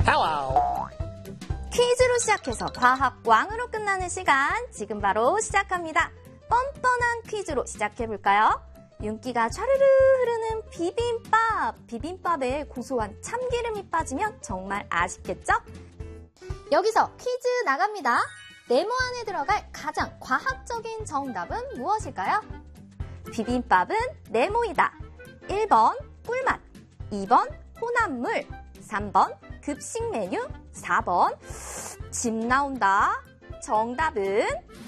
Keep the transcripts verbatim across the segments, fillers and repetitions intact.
Hello. 퀴즈로 시작해서 과학왕으로 끝나는 시간 지금 바로 시작합니다. 뻔뻔한 퀴즈로 시작해볼까요? 윤기가 좌르르 흐르는 비빔밥. 비빔밥에 고소한 참기름이 빠지면 정말 아쉽겠죠? 여기서 퀴즈 나갑니다. 네모 안에 들어갈 가장 과학적인 정답은 무엇일까요? 비빔밥은 네모이다. 일 번 꿀맛, 이 번 혼합물, 삼 번 급식 메뉴, 사 번 집 나온다. 정답은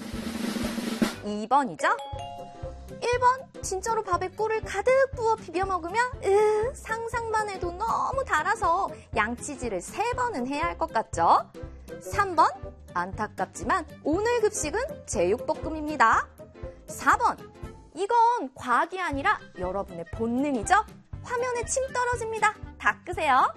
이 번이죠? 일 번 진짜로 밥에 꿀을 가득 부어 비벼 먹으면 으, 상상만 해도 너무 달아서 양치질을 세 번은 해야 할 것 같죠? 삼 번 안타깝지만 오늘 급식은 제육볶음입니다. 사 번 이건 과학이 아니라 여러분의 본능이죠? 화면에 침 떨어집니다. 닦으세요.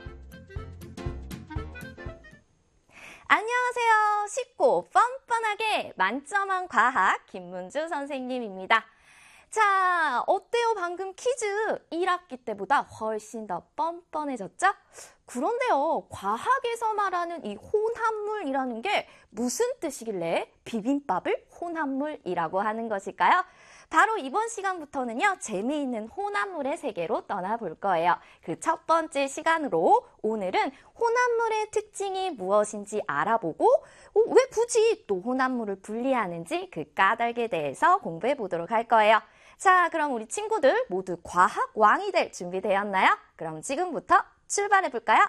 안녕하세요. 쉽고 뻔뻔하게 만점한 과학 김문주 선생님입니다. 자, 어때요? 방금 퀴즈 일 학기 때보다 훨씬 더 뻔뻔해졌죠? 그런데요, 과학에서 말하는 이 혼합물이라는 게 무슨 뜻이길래 비빔밥을 혼합물이라고 하는 것일까요? 바로 이번 시간부터는요, 재미있는 혼합물의 세계로 떠나볼 거예요. 그 첫 번째 시간으로 오늘은 혼합물의 특징이 무엇인지 알아보고 어, 왜 굳이 또 혼합물을 분리하는지 그 까닭에 대해서 공부해 보도록 할 거예요. 자, 그럼 우리 친구들 모두 과학왕이 될 준비되었나요? 그럼 지금부터 출발해 볼까요?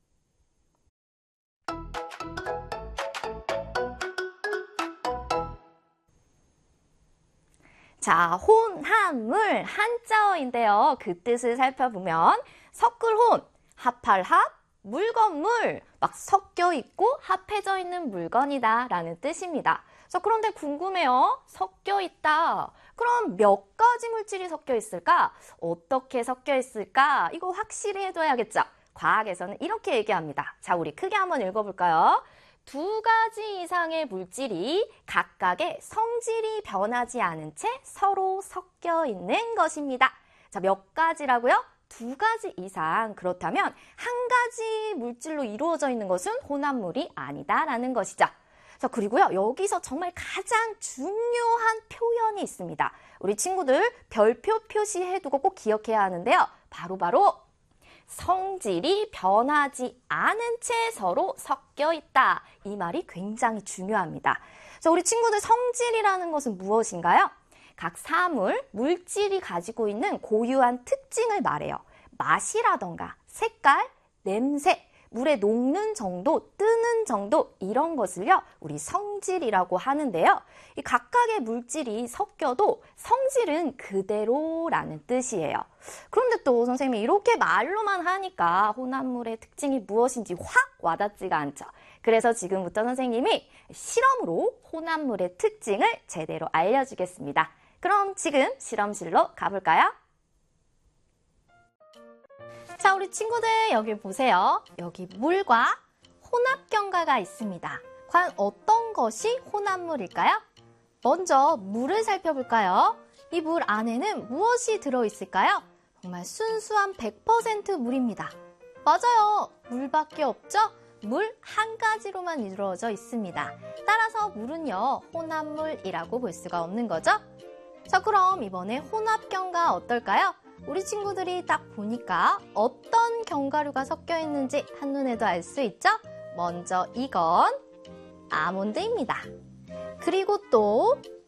자, 혼합물 한자어인데요. 그 뜻을 살펴보면 섞을 혼, 합할 합, 물건물, 막 섞여 있고 합해져 있는 물건이다 라는 뜻입니다. 자, 그런데 궁금해요. 섞여 있다. 그럼 몇 가지 물질이 섞여 있을까? 어떻게 섞여 있을까? 이거 확실히 해둬야겠죠. 과학에서는 이렇게 얘기합니다. 자, 우리 크게 한번 읽어볼까요? 두 가지 이상의 물질이 각각의 성질이 변하지 않은 채 서로 섞여 있는 것입니다. 자, 몇 가지라고요? 두 가지 이상. 그렇다면 한 가지 물질로 이루어져 있는 것은 혼합물이 아니다라는 것이죠. 자, 그리고요, 여기서 정말 가장 중요한 표현이 있습니다. 우리 친구들 별표 표시해두고 꼭 기억해야 하는데요. 바로바로 바로 성질이 변하지 않은 채 서로 섞여 있다. 이 말이 굉장히 중요합니다. 자, 우리 친구들 성질이라는 것은 무엇인가요? 각 사물, 물질이 가지고 있는 고유한 특징을 말해요. 맛이라던가 색깔, 냄새, 물에 녹는 정도, 뜨는 정도 이런 것을요, 우리 성질이라고 하는데요. 이 각각의 물질이 섞여도 성질은 그대로라는 뜻이에요. 그런데 또 선생님이 이렇게 말로만 하니까 혼합물의 특징이 무엇인지 확 와닿지가 않죠. 그래서 지금부터 선생님이 실험으로 혼합물의 특징을 제대로 알려주겠습니다. 그럼 지금 실험실로 가볼까요? 자, 우리 친구들 여기 보세요. 여기 물과 혼합경과가 있습니다. 과연 어떤 것이 혼합물일까요? 먼저 물을 살펴볼까요? 이 물 안에는 무엇이 들어있을까요? 정말 순수한 백 퍼센트 물입니다. 맞아요. 물밖에 없죠? 물 한 가지로만 이루어져 있습니다. 따라서 물은요, 혼합물이라고 볼 수가 없는 거죠? 자, 그럼 이번에 혼합경과 어떨까요? 우리 친구들이 딱 보니까 어떤 견과류가 섞여 있는지 한눈에도 알 수 있죠? 먼저 이건 아몬드입니다. 그리고 또